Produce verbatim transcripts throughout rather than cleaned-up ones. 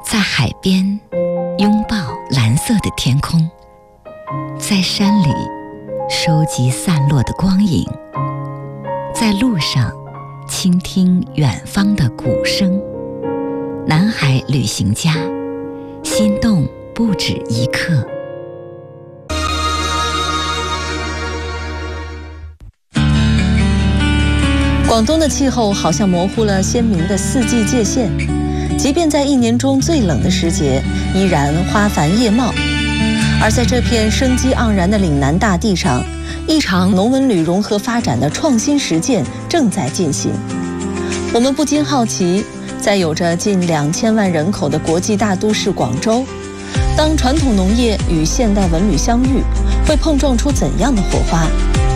在海边拥抱蓝色的天空，在山里收集散落的光影，在路上倾听远方的鼓声。南海旅行家，心动不止一刻。 广东的气候好像模糊了鲜明的四季界限，即便在一年中最冷的时节，依然花繁叶茂。而在这片生机盎然的岭南大地上，一场农文旅融合发展的创新实践正在进行。我们不禁好奇，在有着近两千万人口的国际大都市广州，当传统农业与现代文旅相遇，会碰撞出怎样的火花？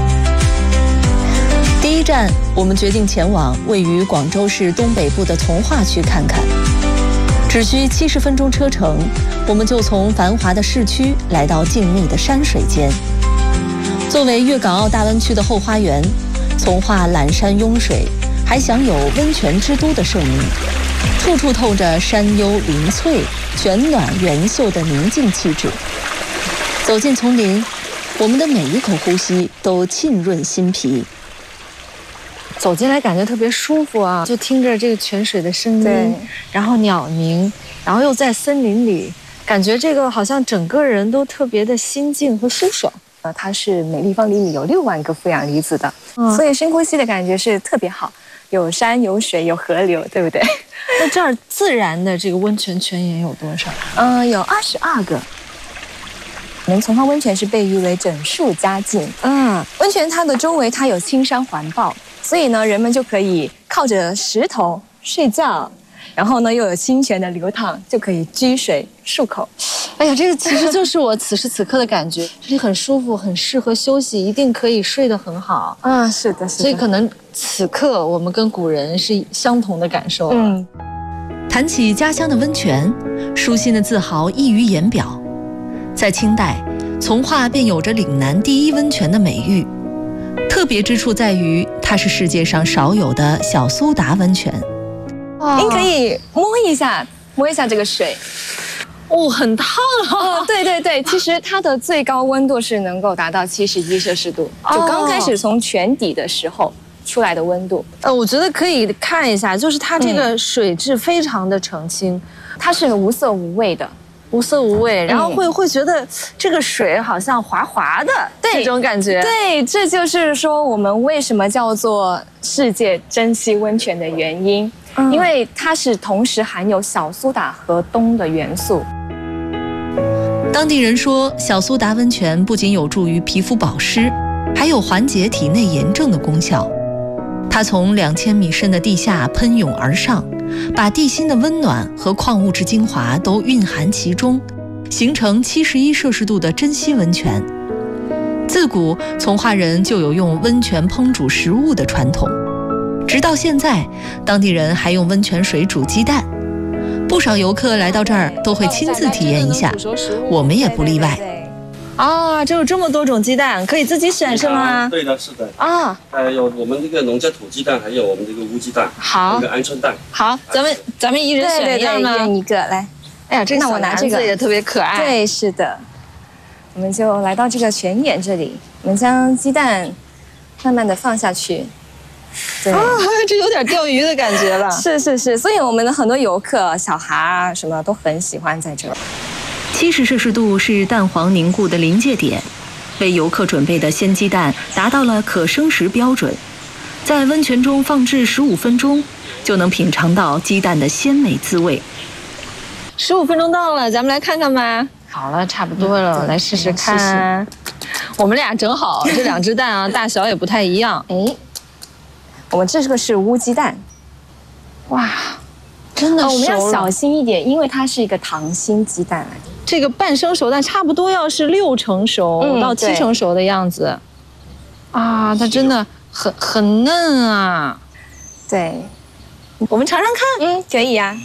第一站，我们决定前往位于广州市东北部的从化区看看。只需七十分钟车程，我们就从繁华的市区来到静谧的山水间。作为粤港澳大湾区的后花园，从化揽山拥水，还享有温泉之都的盛名，处处透着山幽林翠、泉暖园秀的宁静气质。走进丛林，我们的每一口呼吸都沁润心脾。 走进来感觉特别舒服啊，就听着这个泉水的声音，然后鸟鸣，然后又在森林里，感觉这个好像整个人都特别的心静和舒爽。 呃，它是每立方厘米有六万个负氧离子的， 嗯、 所以深呼吸的感觉是特别好，有山有水有河流，对不对？ 那这儿自然的这个温泉泉眼有多少？ 嗯、呃，有二十二个。我们从化温泉是被誉为整树佳境，嗯，温泉它的周围它有青山环抱。所以呢，人们就可以靠着石头睡觉，然后呢又有清泉的流淌，就可以居水漱口。 哎呀，这个其实就是我此时此刻的感觉，这里很舒服，很适合休息，一定可以睡得很好。 啊，是的，是的。 所以可能此刻我们跟古人是相同的感受。 嗯，谈起家乡的温泉，舒心的自豪溢于言表。在清代，从化便有着岭南第一温泉的美誉。特别之处在于，它是世界上少有的小苏打温泉。 哦、您可以摸一下，摸一下这个水。 哦，很烫啊！ 哦，对对对，其实它的最高温度是能够达到七十一摄氏度，就刚开始从泉底的时候出来的温度。 呃，我觉得可以看一下，就是它这个水质非常的澄清， 嗯、它是无色无味的。 无色无味，然后会、嗯、会觉得这个水好像滑滑的这种感觉。 对，这就是说我们为什么叫做世界珍稀温泉的原因，嗯、因为它是同时含有小苏打和氡的元素。 当地人说，小苏打温泉不仅有助于皮肤保湿，还有缓解体内炎症的功效。它从两千米深的地下喷涌而上，把地心的温暖和矿物质精华都蕴含其中，形成七十一摄氏度的珍稀温泉。自古从化人就有用温泉烹煮食物的传统，直到现在，当地人还用温泉水煮鸡蛋。不少游客来到这儿都会亲自体验一下，我们也不例外。 啊，这有这么多种鸡蛋，可以自己选是吗？ 对的，是的。 啊， 呃，有我们这个农家土鸡蛋，还有我们这个乌鸡蛋， 好， 这个鹌鹑蛋。 好，咱们咱们一人选一样吗？ 一人一个，来。 哎呀，这那我拿这个也特别可爱。 对，是的。我们就来到这个泉眼这里，我们将鸡蛋慢慢的放下去。对啊，这有点钓鱼的感觉了。 是是是，所以我们的很多游客、小孩啊什么都很喜欢在这儿。 七十摄氏度是蛋黄凝固的临界点，为游客准备的鲜鸡蛋达到了可生食标准，在温泉中放置十五分钟，就能品尝到鸡蛋的鲜美滋味。 十五分钟到了，咱们来看看吧。好了，差不多了，嗯、来试试看。试试我们俩正好，这两只蛋啊，大小也不太一样。 哎，我们这个是乌鸡蛋。哇， 真的熟了、 哦、我们要小心一点，因为它是一个溏心鸡蛋。 这个半生熟蛋差不多要是六成熟、嗯、到七成熟的样子。啊，它真的很很嫩啊。 对， 我们尝尝看。 嗯，可以呀、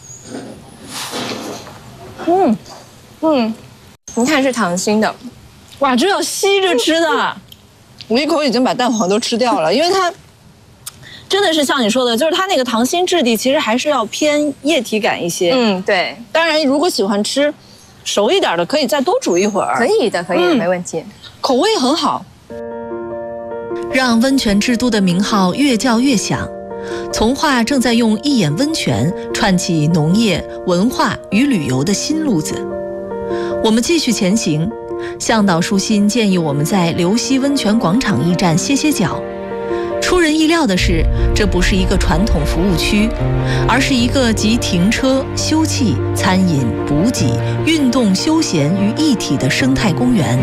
啊。嗯嗯，你看是溏心的。 哇，这要吸着吃的。我一口已经把蛋黄都吃掉了，因为它真的是像你说的，就是它那个糖心质地其实还是要偏液体感一些。 嗯，对。 当然，如果喜欢吃熟一点的，可以再多煮一会儿。 可以的，可以的，嗯、没问题。 口味很好， 让温泉之都的名号越叫越响。从化正在用一眼温泉串起农业、文化与旅游的新路子。我们继续前行，向导舒心建议我们在流溪温泉广场驿站歇歇脚。出人意料的是，这不是一个传统服务区，而是一个集停车、休憩、餐饮、补给、运动、休闲于一体的生态公园。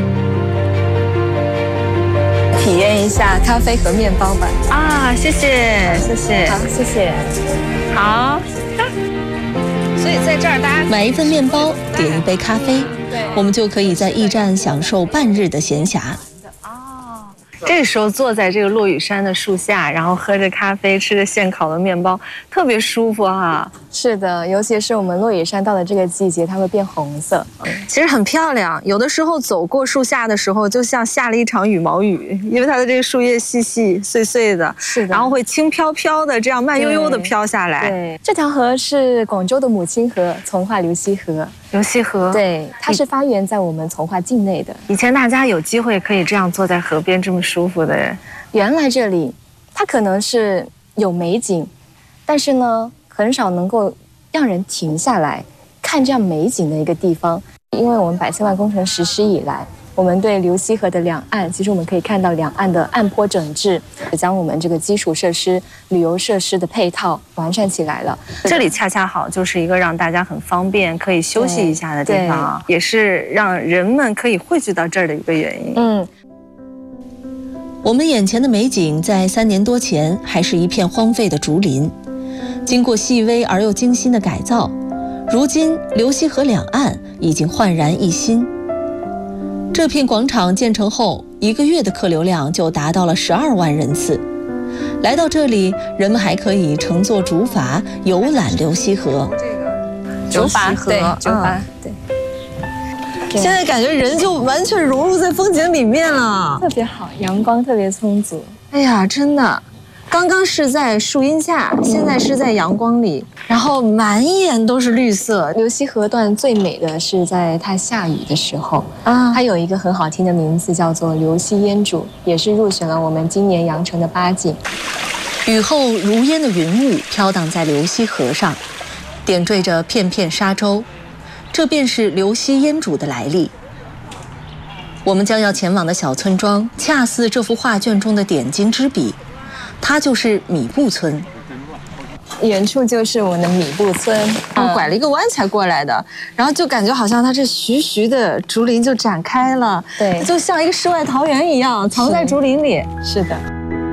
体验一下咖啡和面包吧。 啊，谢谢，谢谢， 好，谢谢， 好。所以在这儿，大家买一份面包，点一杯咖啡，我们就可以在驿站享受半日的闲暇。 这时候坐在这个落羽山的树下，然后喝着咖啡，吃着现烤的面包，特别舒服哈、啊。 是的，尤其是我们落羽山到了这个季节，它会变红色， 其实很漂亮。有的时候走过树下的时候，就像下了一场羽毛雨，因为它的这个树叶细细碎碎的， 是的， 然后会轻飘飘的，这样慢悠悠的飘下来。 对，这条河是广州的母亲河，从化流溪河。 流溪河， 对，它是发源在我们从化境内的。 以前大家有机会可以这样坐在河边这么舒服的。 原来这里，它可能是有美景，但是呢，很少能够让人停下来看这样美景的一个地方。因为我们百千万工程实施以来，我们对流溪河的两岸，其实我们可以看到两岸的岸坡整治，将我们这个基础设施、旅游设施的配套完善起来了。 这里恰恰好就是一个让大家很方便可以休息一下的地方，也是让人们可以汇聚到这儿的一个原因。 嗯， 我们眼前的美景在三年多前还是一片荒废的竹林，经过细微而又精心的改造，如今流溪河两岸已经焕然一新。这片广场建成后，一个月的客流量就达到了十二万人次。来到这里，人们还可以乘坐竹筏游览流溪河。 竹筏，对，竹筏，对。 现在感觉人就完全融入在风景里面了， 特别好，阳光特别充足。 哎呀，真的。刚刚是在树荫下，现在是在阳光里，然后满眼都是绿色。 流溪河段最美的是在它下雨的时候啊，它有一个很好听的名字，叫做流溪烟渚，也是入选了我们今年羊城的八景。 雨后如烟的云雾飘荡在流溪河上，点缀着片片沙洲，这便是流溪烟渚的来历。我们将要前往的小村庄，恰似这幅画卷中的点睛之笔。它就是米布村， 远处就是我们的米布村， 然后拐了一个弯才过来的，然后就感觉好像它这徐徐的竹林就展开了， 对， 就像一个世外桃源一样，藏在竹林里。 是的，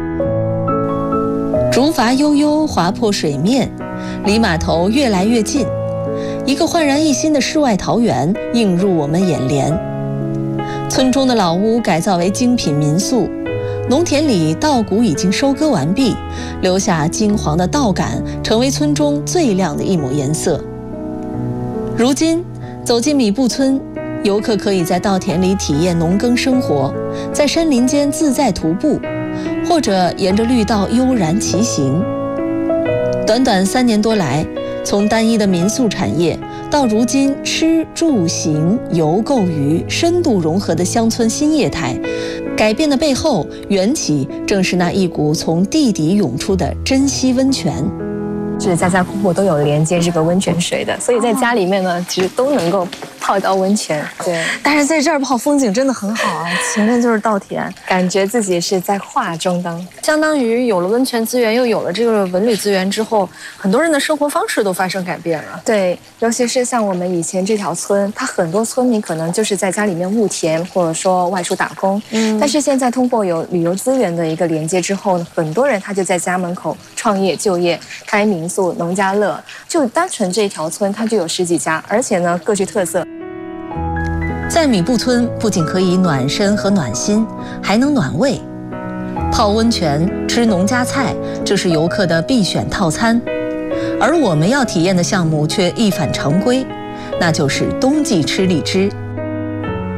竹筏悠悠划破水面，离码头越来越近，一个焕然一新的世外桃源映入我们眼帘。村中的老屋改造为精品民宿。农田里稻谷已经收割完毕，留下金黄的稻杆，成为村中最亮的一抹颜色。如今走进米布村，游客可以在稻田里体验农耕生活，在山林间自在徒步，或者沿着绿道悠然骑行。短短三年多来，从单一的民宿产业到如今吃住行游购娱深度融合的乡村新业态，改变的背后缘起正是那一股从地底涌出的珍稀温泉。 是家家户户都有连接这个温泉水的，所以在家里面呢，其实都能够泡到温泉。对， 但是在这儿泡风景真的很好啊，前面就是稻田， 感觉自己是在画中当。 相当于有了温泉资源，又有了这个文旅资源之后，很多人的生活方式都发生改变了。 对，尤其是像我们以前这条村，它很多村民可能就是在家里面务田，或者说外出打工。嗯，但是现在通过有旅游资源的一个连接之后呢，很多人他就在家门口创业就业，开民宿、农家乐，就单纯这一条村它就有十几家，而且呢各具特色。 在米布村不仅可以暖身和暖心，还能暖胃。泡温泉、吃农家菜，这是游客的必选套餐。而我们要体验的项目却一反常规，那就是冬季吃荔枝。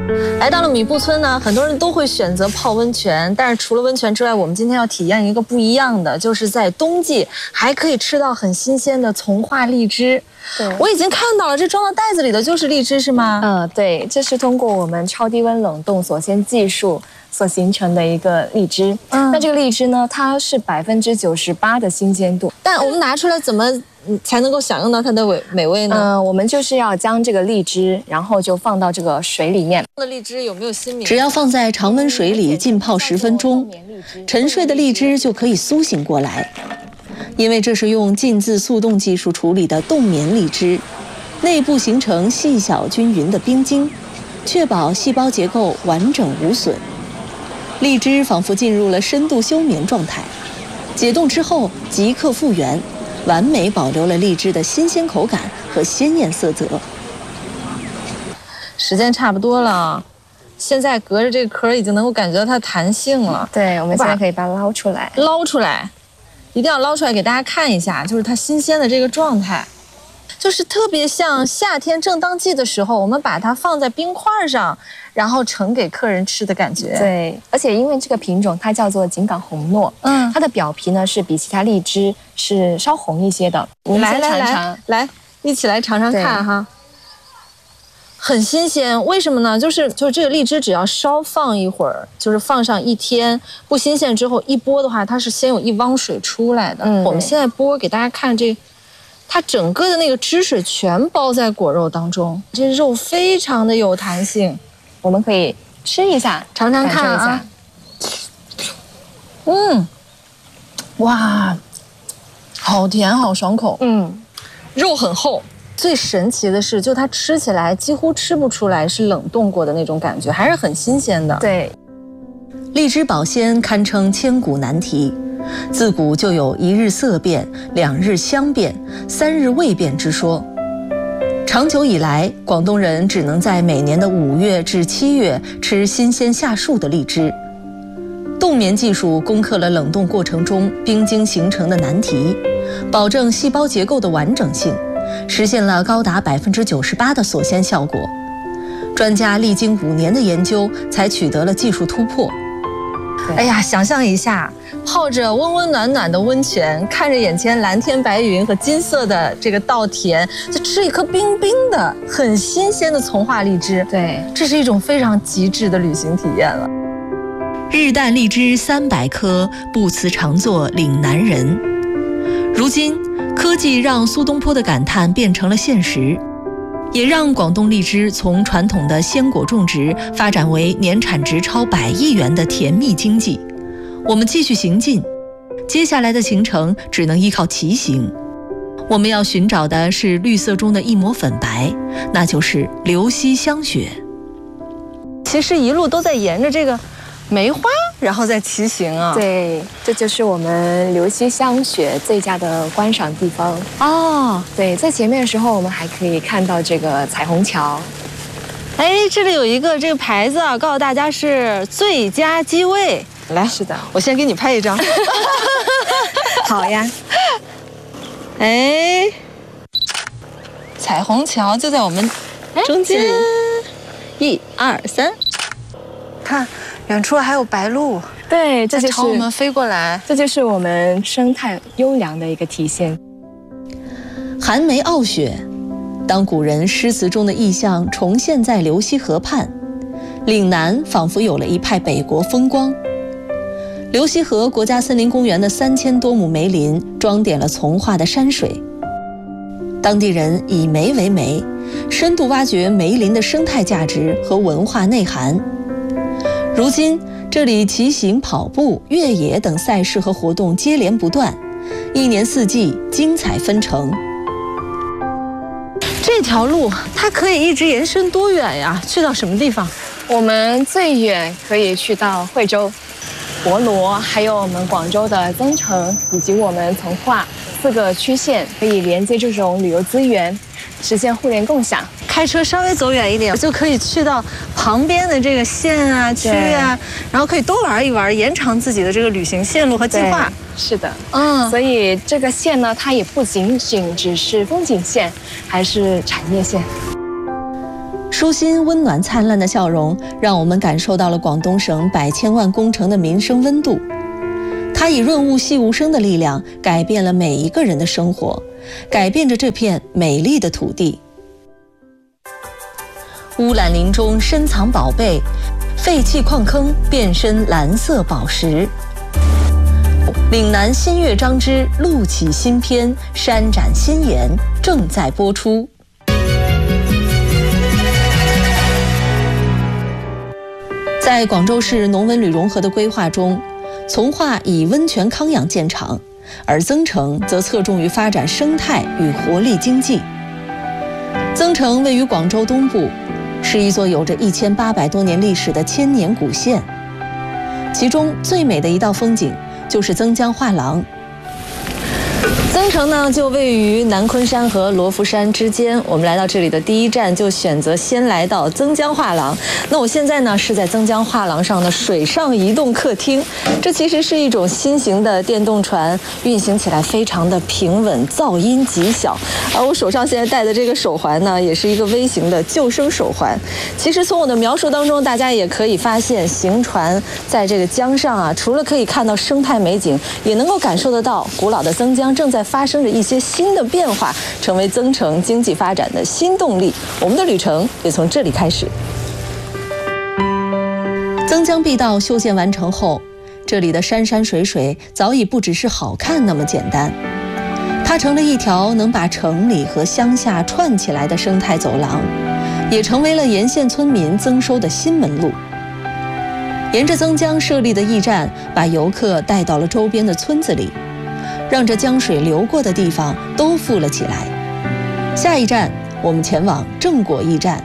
来到了米布村呢，很多人都会选择泡温泉，但是除了温泉之外，我们今天要体验一个不一样的，就是在冬季还可以吃到很新鲜的从化荔枝。对，我已经看到了，这装到袋子里的就是荔枝是吗？ 嗯，对，这是通过我们超低温冷冻锁鲜技术所形成的一个荔枝。嗯，那这个荔枝呢，它是百分之九十八的新鲜度， 但我们拿出来怎么才能够享用到它的美美味呢？ 嗯、呃，我们就是要将这个荔枝，然后就放到这个水里面。 的荔枝有没有新名？ 只要放在常温水里浸泡十分钟，沉睡的荔枝就可以苏醒过来。因为这是用浸渍速冻技术处理的冻眠荔枝，内部形成细小均匀的冰晶，确保细胞结构完整无损。荔枝仿佛进入了深度休眠状态，解冻之后即刻复原，完美保留了荔枝的新鲜口感和鲜艳色泽。 时间差不多了，现在隔着这个壳已经能够感觉到它的弹性了。 对，我们现在可以把它捞出来， 捞出来，一定要捞出来给大家看一下，就是它新鲜的这个状态，就是特别像夏天正当季的时候，我们把它放在冰块上，然后盛给客人吃的感觉。 对，而且因为这个品种它叫做井港红糯，嗯，它的表皮呢是比其他荔枝是稍红一些的。 来来来来，一起来尝尝看哈。很新鲜，为什么呢？就是就是这个荔枝只要稍放一会儿，就是放上一天，不新鲜之后一剥的话，它是先有一汪水出来的。嗯，我们现在剥给大家看这，它整个的那个汁水全包在果肉当中，这肉非常的有弹性， 我们可以吃一下， 尝尝看啊。嗯，哇，好甜，好爽口。嗯，肉很厚。最神奇的是，就它吃起来几乎吃不出来是冷冻过的那种感觉，还是很新鲜的。 对， 荔枝保鲜堪称千古难题，自古就有一日色变、两日香变、三日味变之说。长久以来，广东人只能在每年的五月至七月吃新鲜下树的荔枝。冻眠技术攻克了冷冻过程中冰晶形成的难题，保证细胞结构的完整性。实现了高达百分之九十八的锁鲜效果，专家历经五年的研究，才取得了技术突破。 哎呀，想象一下，泡着温温暖暖的温泉，看着眼前蓝天白云和金色的这个稻田，就吃一颗冰冰的、很新鲜的从化荔枝。 对， 这是一种非常极致的旅行体验了。 日啖荔枝三百颗，不辞常作岭南人。如今，科技让苏东坡的感叹变成了现实，也让广东荔枝从传统的鲜果种植发展为年产值超百亿元的甜蜜经济。我们继续行进，接下来的行程只能依靠骑行。我们要寻找的是绿色中的一抹粉白，那就是流溪香雪。 其实一路都在沿着这个梅花，然后再骑行啊。 对，这就是我们流溪香雪最佳的观赏地方哦。对，在前面的时候，我们还可以看到这个彩虹桥。 哎，这里有一个这个牌子啊，告诉大家是最佳机位。来， 是的， 我先给你拍一张。 好呀。 哎，彩虹桥就在我们中间。一二三，看。远处还有白鹭， 对，这就是朝我们飞过来， 这就是我们生态优良的一个体现。 寒梅傲雪，当古人诗词中的意象重现在流溪河畔，岭南仿佛有了一派北国风光。流溪河国家森林公园的三千多亩梅林装点了从化的山水，当地人以梅为媒，深度挖掘梅林的生态价值和文化内涵。如今，这里骑行、跑步、越野等赛事和活动接连不断，一年四季精彩纷呈。 这条路它可以一直延伸多远呀？去到什么地方？ 我们最远可以去到惠州、博罗，还有我们广州的增城，以及我们从化四个区县，可以连接这种旅游资源，实现互联共享。 开车稍微走远一点，就可以去到旁边的这个县啊、区啊，然后可以多玩一玩，延长自己的这个旅行线路和计划。 是的，嗯，所以这个县呢，它也不仅仅只是风景线，还是产业线。 舒心、温暖、灿烂的笑容，让我们感受到了广东省百千万工程的民生温度。它以润物细无声的力量，改变了每一个人的生活，改变着这片美丽的土地。乌兰林中深藏宝贝，废弃矿坑变身蓝色宝石。岭南新乐章之路起新篇，山展新颜正在播出。在广州市农文旅融合的规划中，从化以温泉康养见长，而增城则侧重于发展生态与活力经济。增城位于广州东部，是一座有着一千八百多年历史的千年古县，其中最美的一道风景就是增江画廊。增城呢，就位于南昆山和罗浮山之间。我们来到这里的第一站，就选择先来到增江画廊。那我现在呢，是在增江画廊上的水上移动客厅。这其实是一种新型的电动船，运行起来非常的平稳，噪音极小。而我手上现在戴的这个手环呢，也是一个微型的救生手环。其实从我的描述当中，大家也可以发现，行船在这个江上啊，除了可以看到生态美景，也能够感受得到古老的增江正在发生着一些新的变化，成为增城经济发展的新动力。我们的旅程也从这里开始。增江碧道修建完成后，这里的山山水水早已不只是好看那么简单，它成了一条能把城里和乡下串起来的生态走廊，也成为了沿线村民增收的新门路。沿着增江设立的驿站，把游客带到了周边的村子里，让这江水流过的地方都富了起来。下一站，我们前往正果驿站。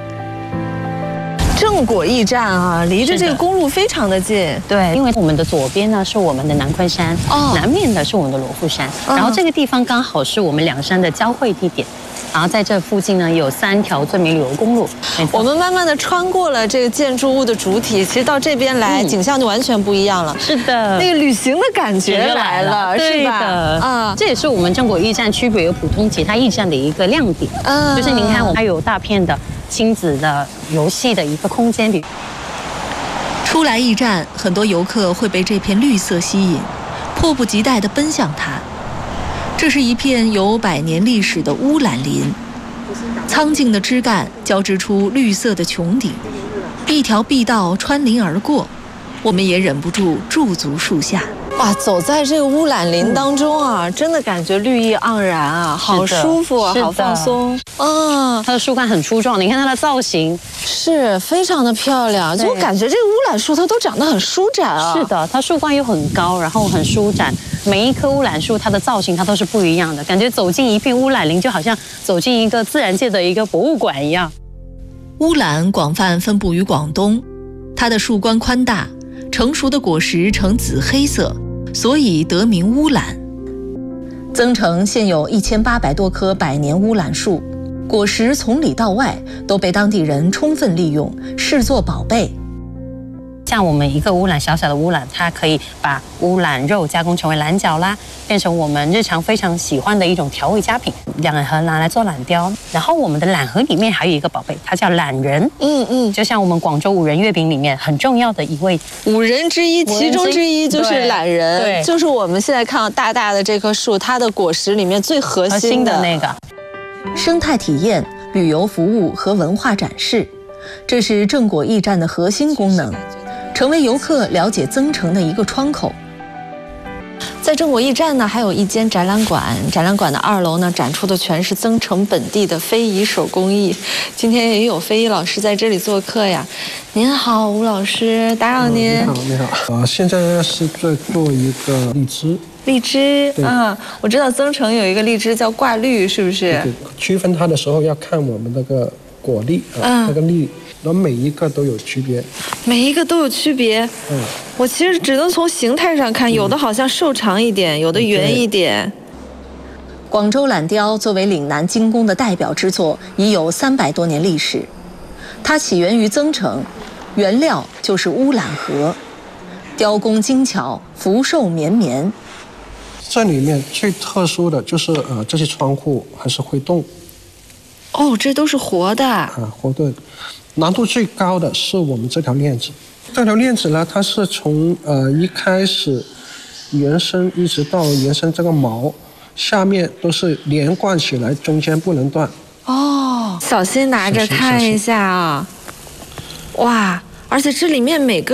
正果驿站啊，离着这个公路非常的近。 对，因为我们的左边呢是我们的南昆山，哦，南面的是我们的罗浮山，嗯，然后这个地方刚好是我们两山的交汇地点。然后在这附近呢，有三条最美旅游公路。 我们慢慢的穿过了这个建筑物的主体，其实到这边来，嗯，景象就完全不一样了。 是的， 那个旅行的感觉来了， 是吧？啊，这也是我们正果驿站区别于普通其他驿站的一个亮点。嗯，就是您看，我们还有大片的亲子的游戏的一个空间里。 初来驿站，很多游客会被这片绿色吸引，迫不及待地奔向它。这是一片有百年历史的乌兰林，苍劲的枝干交织出绿色的穹顶，一条碧道穿林而过，我们也忍不住驻足树下。哇，走在这个乌兰林当中啊，嗯，真的感觉绿意盎然啊，好舒服啊，好放松。 嗯，它的树干很粗壮，你看它的造型是非常的漂亮，就我感觉这个乌兰树它都长得很舒展啊。 是的，它树冠又很高，然后很舒展。每一棵乌兰树它的造型它都是不一样的，感觉走进一片乌兰林，就好像走进一个自然界的一个博物馆一样。 乌兰广泛分布于广东，它的树冠宽大，成熟的果实呈紫黑色，所以得名乌兰。增城现有一千八百多棵百年乌兰树，果实从里到外都被当地人充分利用，视作宝贝。 像我们一个乌兰，小小的乌兰，它可以把乌兰肉加工成为兰角啦，变成我们日常非常喜欢的一种调味佳品。两盒拿来做榄雕，然后我们的榄盒里面还有一个宝贝，它叫榄仁。嗯嗯，就像我们广州五仁月饼里面很重要的一味五仁之一，其中之一就是榄仁，对，就是我们现在看到大大的这棵树，它的果实里面最核心 的, 核心的那个。生态体验、旅游服务和文化展示，这是正果驿站的核心功能，成为游客了解增城的一个窗口。在正果驿站呢，还有一间展览馆，展览馆的二楼呢，展出的全是增城本地的非遗手工艺。今天也有非遗老师在这里做客呀。您好，吴老师，打扰您。 你好，你好。啊，现在是在做一个荔枝。 荔枝啊，我知道增城有一个荔枝叫挂绿，是不是？ 对，区分它的时候要看我们那个果粒啊，那个粒。然后每一个都有区别， 每一个都有区别。嗯，我其实只能从形态上看，有的好像瘦长一点，有的圆一点。广州榄雕作为岭南精工的代表之作，已有三百多年历史。它起源于增城，原料就是乌兰荷，雕工精巧，福寿绵绵。 这里面最特殊的就是呃，这些窗户还是会动。 哦，这都是活的啊，活的。难度最高的是我们这条链子。这条链子呢，它是从呃一开始延伸一直到延伸这个毛，下面都是连贯起来，中间不能断。 哦，小心拿着看一下啊！哇，而且这里面每个